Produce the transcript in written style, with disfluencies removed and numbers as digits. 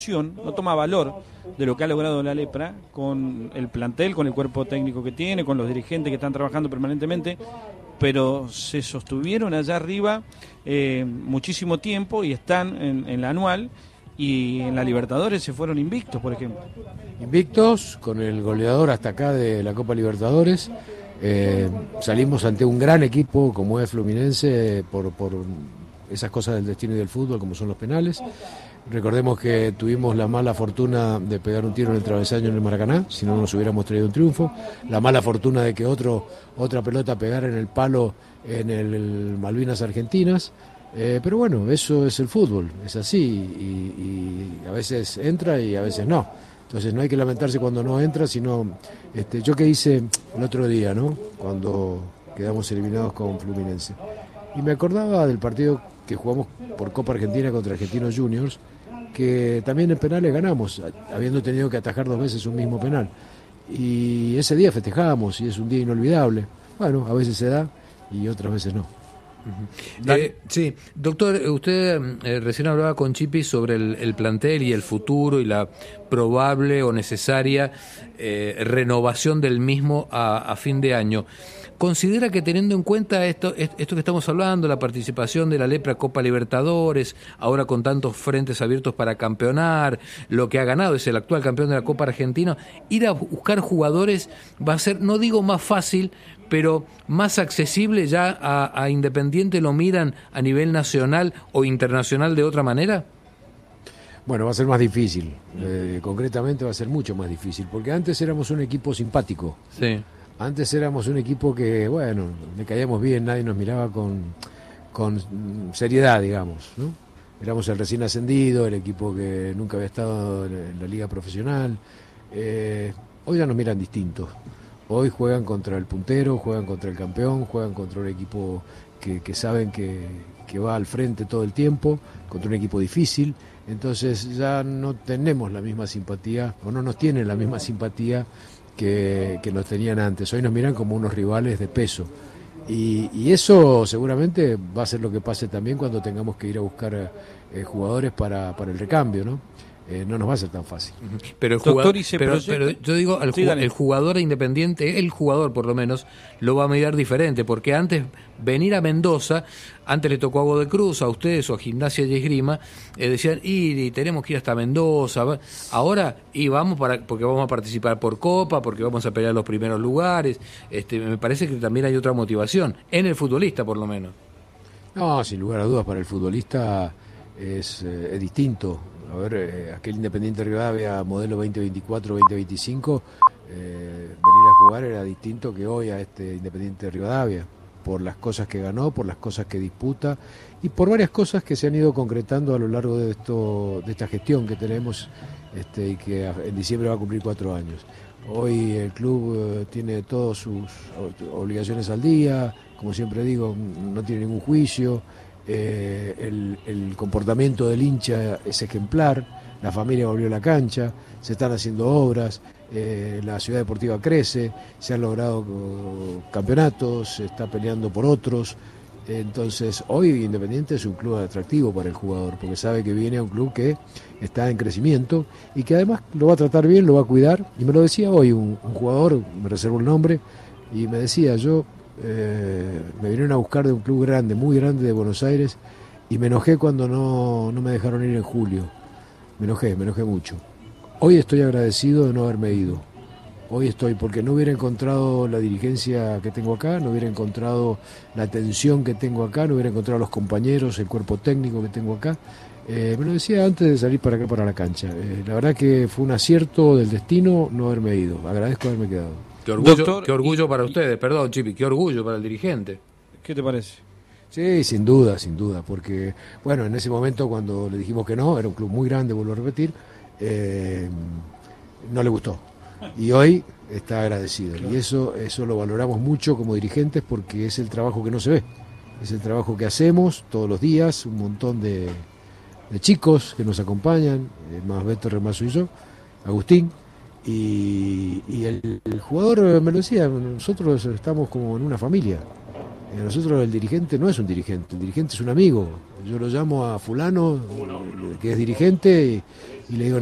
no toma valor de lo que ha logrado la Lepra con el plantel, con el cuerpo técnico que tiene, con los dirigentes que están trabajando permanentemente, pero se sostuvieron allá arriba muchísimo tiempo y están en la anual, y en la Libertadores se fueron invictos, por ejemplo. Invictos, con el goleador hasta acá de la Copa Libertadores. Salimos ante un gran equipo como es Fluminense por esas cosas del destino y del fútbol, como son los penales. Recordemos que tuvimos la mala fortuna de pegar un tiro en el travesaño en el Maracaná, si no nos hubiéramos traído un triunfo. La mala fortuna de que otra pelota pegara en el palo en el Malvinas Argentinas. Pero bueno, eso es el fútbol, es así, y a veces entra y a veces no. Entonces no hay que lamentarse cuando no entra, sino yo que hice el otro día, ¿no? Cuando quedamos eliminados con Fluminense. Y me acordaba del partido que jugamos por Copa Argentina contra Argentinos Juniors, que también en penales ganamos, habiendo tenido que atajar 2 veces un mismo penal. Y ese día festejamos y es un día inolvidable. Bueno, a veces se da y otras veces no. Sí, doctor, usted recién hablaba con Chipi sobre el plantel y el futuro y la probable o necesaria renovación del mismo a fin de año. ¿Considera que, teniendo en cuenta esto que estamos hablando, la participación de la Lepra Copa Libertadores, ahora con tantos frentes abiertos para campeonar, lo que ha ganado es el actual campeón de la Copa Argentina, ir a buscar jugadores va a ser, no digo más fácil, pero más accesible? ¿Ya a Independiente lo miran a nivel nacional o internacional de otra manera? Bueno, va a ser más difícil, concretamente va a ser mucho más difícil, porque antes éramos un equipo simpático. Sí. Antes éramos un equipo que, bueno, le caíamos bien, nadie nos miraba con seriedad, digamos, ¿no? Éramos el recién ascendido, el equipo que nunca había estado en la liga profesional. Hoy ya nos miran distintos. Hoy juegan contra el puntero, juegan contra el campeón, juegan contra un equipo que saben que va al frente todo el tiempo, contra un equipo difícil. Entonces ya no tenemos la misma simpatía, o no nos tienen la misma simpatía que nos tenían antes. Hoy nos miran como unos rivales de peso. Y eso seguramente va a ser lo que pase también cuando tengamos que ir a buscar jugadores para el recambio, ¿no? No nos va a ser tan fácil. Pero yo digo, el jugador Independiente, el jugador por lo menos, lo va a mirar diferente, porque antes venir a Mendoza, antes le tocó a Godoy Cruz, a ustedes o a Gimnasia y Esgrima, decían, y tenemos que ir hasta Mendoza, ahora vamos porque vamos a participar por Copa, porque vamos a pelear los primeros lugares. Me parece que también hay otra motivación, en el futbolista por lo menos. No, sin lugar a dudas, para el futbolista es distinto. A ver, aquel Independiente Rivadavia modelo 2024-2025, venir a jugar era distinto que hoy a este Independiente Rivadavia, por las cosas que ganó, por las cosas que disputa y por varias cosas que se han ido concretando a lo largo de esta gestión que tenemos, y que en diciembre va a cumplir 4 años. Hoy el club tiene todas sus obligaciones al día, como siempre digo, no tiene ningún juicio. El comportamiento del hincha es ejemplar, la familia volvió a la cancha, se están haciendo obras, la ciudad deportiva crece, se han logrado campeonatos, se está peleando por otros. Entonces hoy Independiente es un club atractivo para el jugador, porque sabe que viene a un club que está en crecimiento y que además lo va a tratar bien, lo va a cuidar. Y me lo decía hoy un jugador, me reservo el nombre, y me decía, me vinieron a buscar de un club grande, muy grande de Buenos Aires, y me enojé cuando no me dejaron ir en julio. Me enojé mucho. Hoy estoy agradecido de no haberme ido. Hoy estoy, porque no hubiera encontrado la dirigencia que tengo acá, no hubiera encontrado la atención que tengo acá, no hubiera encontrado los compañeros, el cuerpo técnico que tengo acá. Me lo decía antes de salir para acá, para la cancha. La verdad que fue un acierto del destino no haberme ido. Agradezco haberme quedado. Qué orgullo, doctor, qué orgullo para ustedes, perdón, Chipi, qué orgullo para el dirigente. ¿Qué te parece? Sí, sin duda, porque, bueno, en ese momento cuando le dijimos que no, era un club muy grande, vuelvo a repetir, no le gustó. Y hoy está agradecido. Claro. Y eso lo valoramos mucho como dirigentes, porque es el trabajo que no se ve. Es el trabajo que hacemos todos los días, un montón de chicos que nos acompañan, más Beto Remazo y yo, Agustín. Y el jugador me lo decía, nosotros estamos como en una familia. A nosotros el dirigente no es un dirigente, el dirigente es un amigo. Yo lo llamo a fulano, que es dirigente, y le digo,